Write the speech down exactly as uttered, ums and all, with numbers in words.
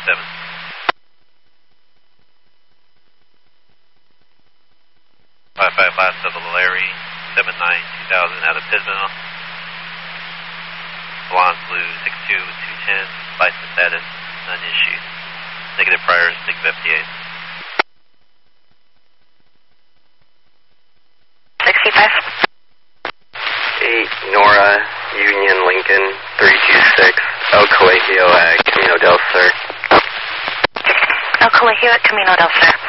seven. five five five, Southern Larry, seven nine two thousand out of Pismo. Blonde Blue, six two two ten, license status, none issued. Negative priors, negative F T A. sixty-five. eight, Nora, Union, Lincoln, three two six, El Colegio at Camino del Sur. El Colegio at Camino del Sur.